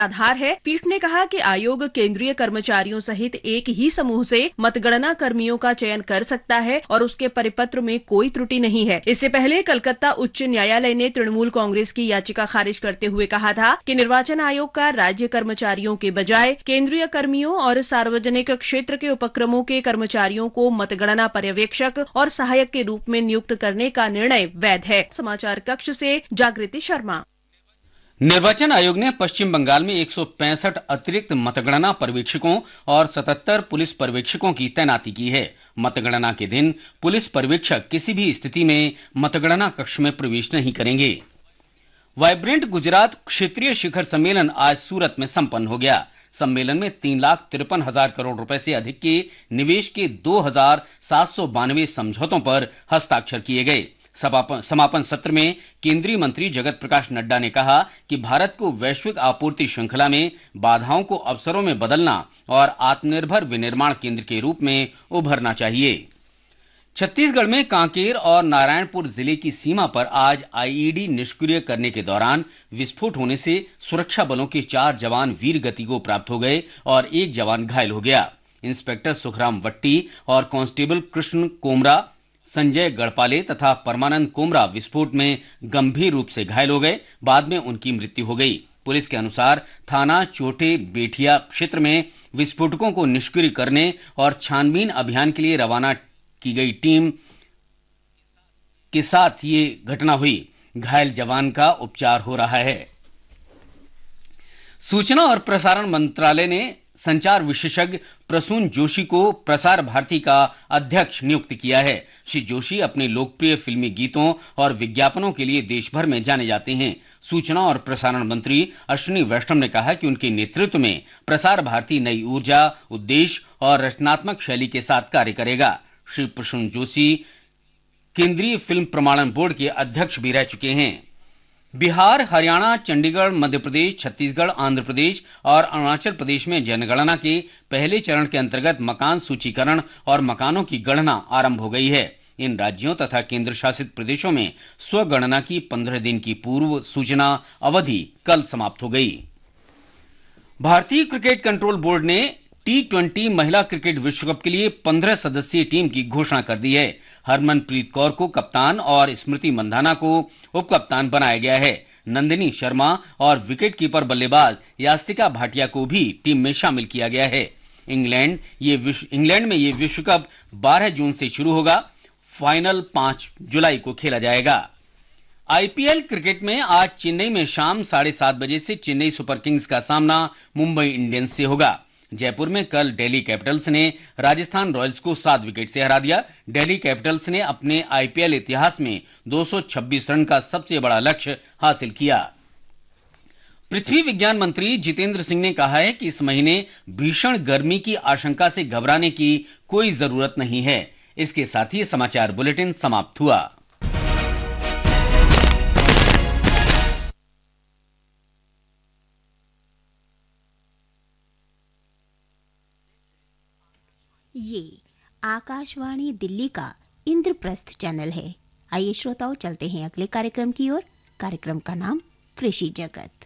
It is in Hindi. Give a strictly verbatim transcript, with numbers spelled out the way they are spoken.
आधार है। पीठ ने कहा कि आयोग केंद्रीय कर्मचारियों सहित एक ही समूह से मतगणना कर्मियों का चयन कर सकता है और उसके परिपत्र में कोई त्रुटि नहीं है। इससे पहले कलकत्ता उच्च न्यायालय ने तृणमूल कांग्रेस की याचिका खारिज करते हुए कहा था कि निर्वाचन आयोग का राज्य कर्मचारियों के बजाय केंद्रीय कर्मियों और सार्वजनिक क्षेत्र के उपक्रमों के कर्मचारियों को मतगणना पर्यवेक्षक और सहायक के रूप में नियुक्त करने का निर्णय वैध है। समाचार कक्ष से जागृति शर्मा। निर्वाचन आयोग ने पश्चिम बंगाल में एक सौ पैंसठ अतिरिक्त मतगणना पर्यवेक्षकों और सतहत्तर पुलिस पर्यवेक्षकों की तैनाती की है। मतगणना के दिन पुलिस पर्यवेक्षक किसी भी स्थिति में मतगणना कक्ष में प्रवेश नहीं करेंगे। वाइब्रेंट गुजरात क्षेत्रीय शिखर सम्मेलन आज सूरत में संपन्न हो गया। सम्मेलन में तीन लाख तिरपन हजार करोड़ रुपए से अधिक के निवेश के दो हजार सात सौ बानवे समझौतों पर हस्ताक्षर किए गए। समापन सत्र में केंद्रीय मंत्री जगत प्रकाश नड्डा ने कहा कि भारत को वैश्विक आपूर्ति श्रृंखला में बाधाओं को अवसरों में बदलना और आत्मनिर्भर विनिर्माण केंद्र के रूप में उभरना चाहिए। छत्तीसगढ़ में कांकेर और नारायणपुर जिले की सीमा पर आज आईईडी निष्क्रिय करने के दौरान विस्फोट होने से सुरक्षा बलों के चार जवान वीर गति को प्राप्त हो गए और एक जवान घायल हो गया। इंस्पेक्टर सुखराम वट्टी और कांस्टेबल कृष्ण कोमरा, संजय गढ़पाले तथा परमानंद कोमरा विस्फोट में गंभीर रूप से घायल हो गए। बाद में उनकी मृत्यु हो गई। पुलिस के अनुसार थाना चोटे बेठिया क्षेत्र में विस्फोटकों को निष्क्रिय करने और छानबीन अभियान के लिए रवाना की गई टीम के साथ ये घटना हुई। घायल जवान का उपचार हो रहा है। सूचना और प्रसारण मंत्रालय ने संचार विशेषज्ञ प्रसून जोशी को प्रसार भारती का अध्यक्ष नियुक्त किया है। श्री जोशी अपने लोकप्रिय फिल्मी गीतों और विज्ञापनों के लिए देश भर में जाने जाते हैं। सूचना और प्रसारण मंत्री अश्विनी वैष्णव ने कहा कि उनके नेतृत्व में प्रसार भारती नई ऊर्जा, उद्देश्य और रचनात्मक शैली के साथ कार्य करेगा। श्री प्रसून जोशी केंद्रीय फिल्म प्रमाणन बोर्ड के अध्यक्ष भी रह चुके हैं। बिहार, हरियाणा, चंडीगढ़, मध्य प्रदेश, छत्तीसगढ़, आंध्र प्रदेश और अरुणाचल प्रदेश में जनगणना के पहले चरण के अंतर्गत मकान सूचीकरण और मकानों की गणना आरंभ हो गई है। इन राज्यों तथा केंद्र शासित प्रदेशों में स्वगणना की पंद्रह दिन की पूर्व सूचना अवधि कल समाप्त हो गई। भारतीय क्रिकेट कंट्रोल बोर्ड ने टी ट्वेंटी महिला क्रिकेट विश्व कप के लिए पंद्रह सदस्यीय टीम की घोषणा कर दी है। हरमनप्रीत कौर को कप्तान और स्मृति मंधाना को उपकप्तान बनाया गया है। नंदिनी शर्मा और विकेटकीपर बल्लेबाज यास्तिका भाटिया को भी टीम में शामिल किया गया है। इंग्लैंड ये विश्व इंग्लैंड में ये विश्व कप बारह जून से शुरू होगा। फाइनल पांच जुलाई को खेला जाएगा। आईपीएल क्रिकेट में आज चेन्नई में शाम साढ़े सात बजे से चेन्नई सुपर किंग्स का सामना मुंबई इंडियंस से होगा। जयपुर में कल दिल्ली कैपिटल्स ने राजस्थान रॉयल्स को सात विकेट से हरा दिया। दिल्ली कैपिटल्स ने अपने आईपीएल इतिहास में दो सौ छब्बीस रन का सबसे बड़ा लक्ष्य हासिल किया। पृथ्वी विज्ञान मंत्री जितेंद्र सिंह ने कहा है कि इस महीने भीषण गर्मी की आशंका से घबराने की कोई जरूरत नहीं है। इसके साथ ही समाचार बुलेटिन समाप्त हुआ। ये आकाशवाणी दिल्ली का इंद्रप्रस्थ चैनल है। आइए श्रोताओं, चलते हैं अगले कार्यक्रम की ओर। कार्यक्रम का नाम कृषि जगत।